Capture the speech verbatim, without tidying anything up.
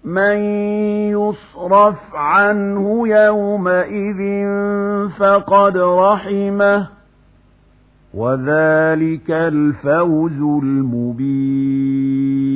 من يصرف عنه يومئذ فقد رحمه وذلك الفوز المبين.